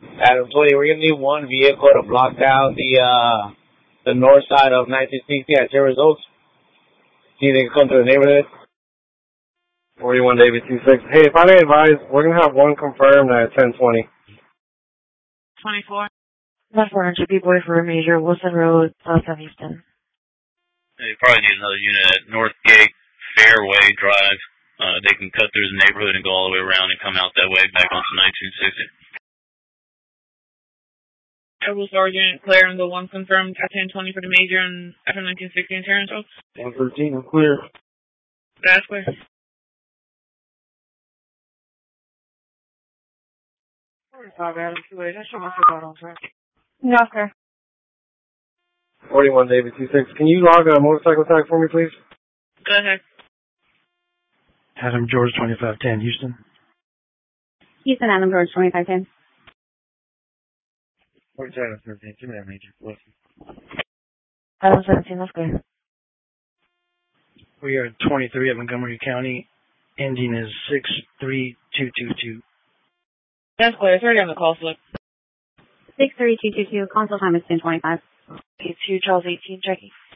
Adam 20, we're gonna need one vehicle to block down the north side of 1960 at Terrace Oaks. See if they can come to the neighborhood. 41 David 26. Hey, if I may advise, we're gonna have one confirmed at 10:20. 24. Not 400 people for a major, Wilson Road, south of Houston. They probably need another unit at Northgate Fairway Drive. They can cut through the neighborhood and go all the way around and come out that way back onto 1960. Rebel Sergeant, clear and go one confirmed at 10:20 for the major and after 1960 in Terrence Oaks. 10:13, I'm clear. That's clear. Adam 28, that's what I forgot on track. Yeah, sir. 41 David 26. Can you log a motorcycle tag for me, please? Go ahead. Adam George 2510, Houston. Houston, Adam George 2510. 4713, give me that major. Adam 17, that's clear. We are 23 at Montgomery County. Ending is 63222. That's clear. It's already on the call slip. 63222, console time is 10:25. It's Hugh Charles 18, checking.